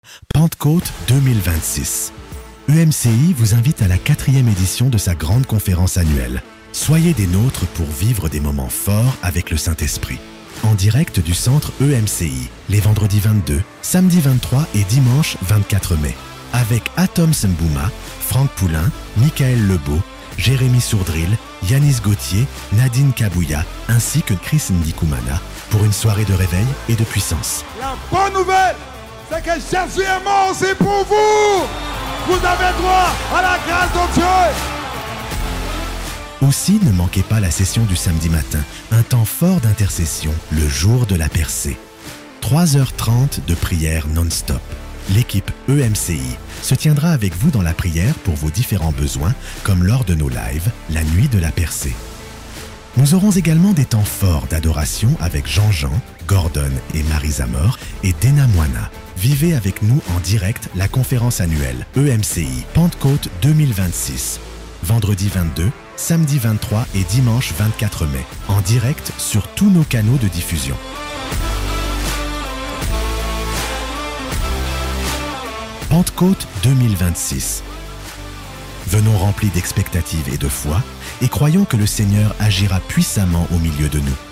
Pentecôte 2026. EMCI vous invite à la 4e édition de sa grande conférence annuelle. Soyez des nôtres pour vivre des moments forts avec le Saint-Esprit. En direct du centre EMCI, les vendredis 22, samedi 23 et dimanche 24 mai. Avec Atom Sembouma, Franck Poulain, Michael Lebeau, Jérémy Sourdril, Yanis Gauthier, Nadine Kabouya, ainsi que Chris Ndikumana, pour une soirée de réveil et de puissance. La bonne nouvelle, c'est que Jésus est mort aussi pour vous. Vous avez droit à la grâce de Dieu. Aussi, ne manquez pas la session du samedi matin, un temps fort d'intercession, le jour de la percée. 3h30 de prière non-stop. L'équipe EMCI se tiendra avec vous dans la prière pour vos différents besoins, comme lors de nos lives, la nuit de la percée. Nous aurons également des temps forts d'adoration avec Jean-Jean, Gordon et Marie Zamor et Dena Moana. Vivez avec nous en direct la conférence annuelle EMCI Pentecôte 2026. Vendredi 22, samedi 23 et dimanche 24 mai. En direct sur tous nos canaux de diffusion. Pentecôte 2026. Venons remplis d'expectatives et de foi et croyons que le Seigneur agira puissamment au milieu de nous.